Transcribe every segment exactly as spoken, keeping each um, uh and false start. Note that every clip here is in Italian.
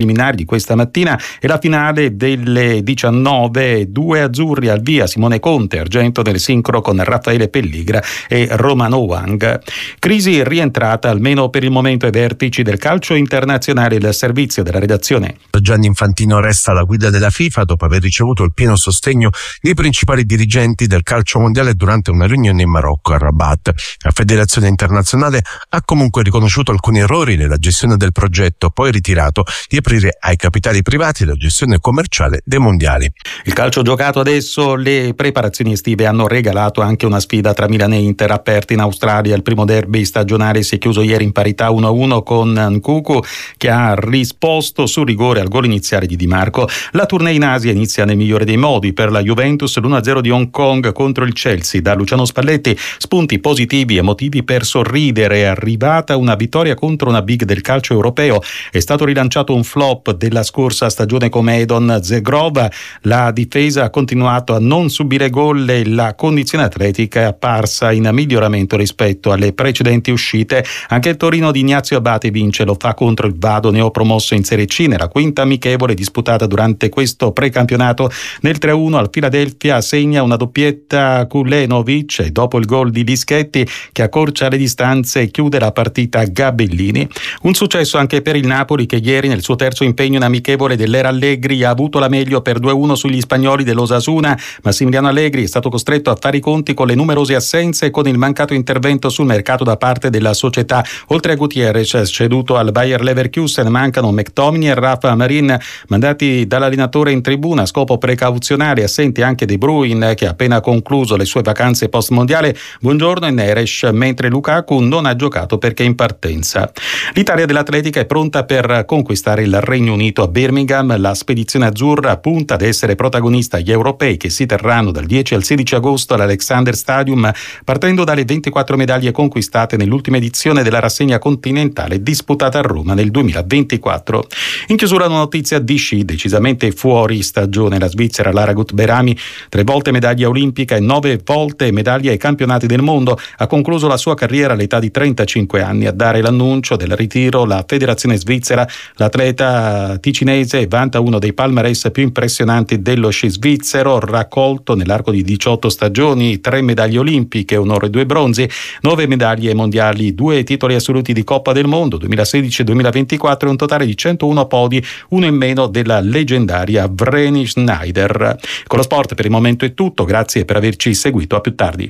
preliminari di questa mattina e la finale delle diciannove, due azzurri al via, Simone Conte, argento del sincro con Raffaele Pelligra e Romano Wang. Crisi rientrata almeno per il momento ai vertici del calcio internazionale. Il servizio della redazione. Gianni Infantino resta alla guida della FIFA dopo aver ricevuto il pieno sostegno dei principali dirigenti del calcio mondiale durante una riunione in Marocco a Rabat. La Federazione Internazionale ha comunque riconosciuto alcuni errori nella gestione del progetto, poi ritirato di aprire ai capitali privati la gestione commerciale dei mondiali. Il calcio giocato adesso, le preparazioni estive hanno regalato anche una sfida tra Milan e Inter aperta in Australia. Il primo derby stagionale si è chiuso ieri in parità uno a uno con Nkunku, che ha risposto sul rigore al gol iniziale di Di Marco. La tournée in Asia inizia nel migliore dei modi per la Juventus, l'uno a zero di Hong Kong contro il Chelsea. Da Luciano Spalletti spunti positivi e motivi per sorridere. È arrivata una vittoria contro una big del calcio europeo. È stato rilanciato un flop della scorsa stagione come Edon Zegrov. La difesa ha continuato a non subire gol e la condizione atletica è apparsa in miglioramento rispetto alle precedenti uscite. Anche il Torino di Ignazio Abate vince, lo fa contro il Vado, neopromosso in Serie C, nella quinta amichevole disputata durante questo precampionato. Nel tre a uno al Philadelphia segna una doppietta Kulenovic e dopo il gol di Dischetti, che accorcia le distanze e chiude la partita Gabellini. Un successo anche per il Napoli, che ieri nel suo terzo impegno in amichevole dell'era Allegri ha avuto la meglio per due a uno sugli spagnoli dell'Osasuna. Massimiliano Allegri è stato costretto a fare i conti con le numerose assenze e con il mancato intervento sul mercato da parte della società. Oltre a Gutierrez, ceduto al Bayer Leverkusen, mancano McTominay e Rafa Marin, mandati dall'allenatore in tribuna a scopo precauzionale. Assenti anche De Bruyne, che ha appena concluso le sue vacanze post-mondiale, Buongiorno e Neres, mentre Lukaku non ha giocato perché è in partenza. L'Italia dell'atletica è pronta per conquistare il Regno Unito a Birmingham. La spedizione azzurra punta ad essere protagonista agli europei, che si terranno dal dieci al sedici agosto all'Alexander Stadium, partendo dalle ventiquattro medaglie conquistate nell'ultima edizione della rassegna continentale disputata a Roma nel duemilaventiquattro. In chiusura una notizia di sci decisamente fuori stagione. La svizzera Lara Gut-Berami, tre volte medaglia olimpica e nove volte medaglia ai campionati del mondo, ha concluso la sua carriera all'età di trentacinque anni. A dare l'annuncio del ritiro la federazione svizzera. L'atleta ticinese vanta uno dei palmarès più impressionanti dello sci svizzero, raccolto nell'arco di diciotto stagioni tre medaglie olimpiche, un oro e due bronzi, nove medaglie mondiali, due titoli assoluti di Coppa del Mondo duemilasedici e duemilaventiquattro e un totale di centouno podi, uno in meno della leggendaria Vreni Schneider. Con lo sport per il momento è tutto, grazie per averci seguito, a più tardi.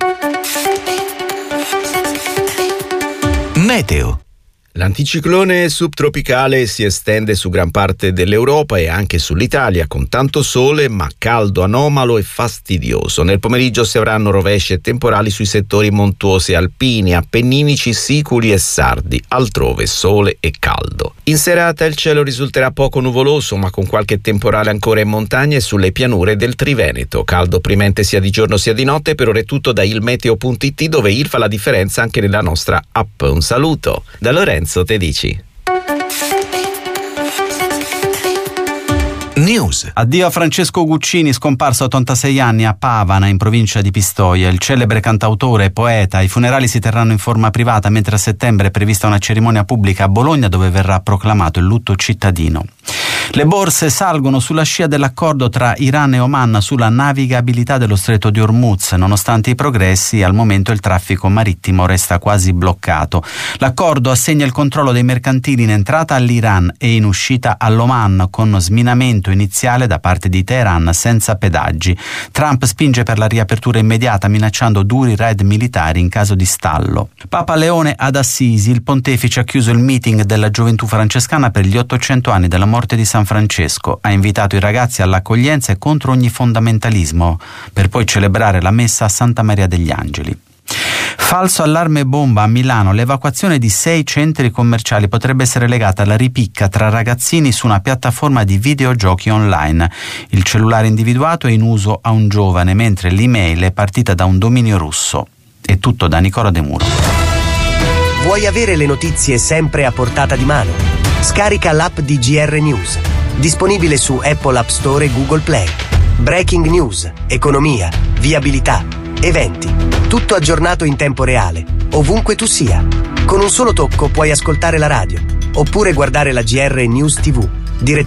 Meteo. L'anticiclone subtropicale si estende su gran parte dell'Europa e anche sull'Italia, con tanto sole ma caldo anomalo e fastidioso. Nel pomeriggio si avranno rovesci e temporali sui settori montuosi alpini, appenninici, siculi e sardi, altrove sole e caldo. In serata il cielo risulterà poco nuvoloso, ma con qualche temporale ancora in montagna e sulle pianure del Triveneto. Caldo opprimente sia di giorno sia di notte. Per ora è tutto da ilmeteo punto it, dove il fa la differenza anche nella nostra app. Un saluto da Lorenzo Tedici. News. Addio a Francesco Guccini, scomparso a ottantasei anni a Pavana, in provincia di Pistoia. Il celebre cantautore e poeta. I funerali si terranno in forma privata, mentre a settembre è prevista una cerimonia pubblica a Bologna, dove verrà proclamato il lutto cittadino. Le borse salgono sulla scia dell'accordo tra Iran e Oman sulla navigabilità dello stretto di Hormuz. Nonostante i progressi, al momento il traffico marittimo resta quasi bloccato. L'accordo assegna il controllo dei mercantili in entrata all'Iran e in uscita all'Oman, con sminamento iniziale da parte di Teheran senza pedaggi. Trump spinge per la riapertura immediata, minacciando duri raid militari in caso di stallo. Papa Leone ad Assisi. Il pontefice ha chiuso il meeting della gioventù francescana per gli ottocento anni della morte di San Francesco. Ha invitato i ragazzi all'accoglienza e contro ogni fondamentalismo, per poi celebrare la messa a Santa Maria degli Angeli. Falso allarme bomba a Milano. L'evacuazione di sei centri commerciali potrebbe essere legata alla ripicca tra ragazzini su una piattaforma di videogiochi online. Il cellulare individuato è in uso a un giovane, mentre l'email è partita da un dominio russo. È tutto da Nicola De Muro. Vuoi avere le notizie sempre a portata di mano? Scarica l'app di G R News, disponibile su Apple App Store e Google Play. Breaking news, economia, viabilità, eventi, tutto aggiornato in tempo reale, ovunque tu sia. Con un solo tocco puoi ascoltare la radio, oppure guardare la G R News tivù direttamente